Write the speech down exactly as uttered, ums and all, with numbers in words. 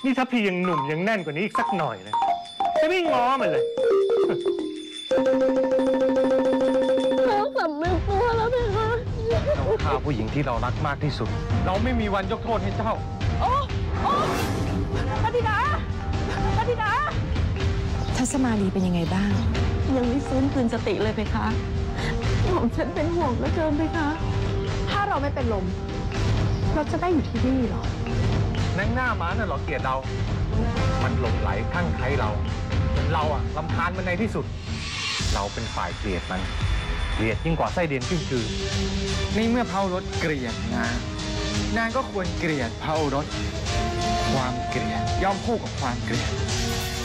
นี่ถ้าพี่ยังหนุ่มยังแน่นกว่านี้อีกสักหน่อยนะจะไม่ง้อมันเลยเราสำนึกตัวแล้วเพคะเราฆ่าผู้หญิงที่เรารักมากที่สุดเราไม่มีวันยกโทษให้เจ้าโอ้โอ้พระธิดาพระธิดาทัศมาลีเป็นยังไงบ้างยังไม่ฟื้นคืนสติเลยเพคะหม่อมฉันเป็นห่วงเหลือเกินเพคะถ้าเราไม่เป็นลมเราจะได้อยู่ที่นี่หรอนังหน้าม้าน่ะหรอเกลียดเรามันหลงไหลคลั่งไคล้เราจนเราอะรำคาญมันในที่สุดเราเป็นฝ่ายเกลียดมันเกลียดยิ่งกว่าไส้เดือนขึ้นคือในเมื่อเผารถเกลียดนางนางก็ควรเกลียดเผารถความเกลียดย่อมคู่กับความเกลียด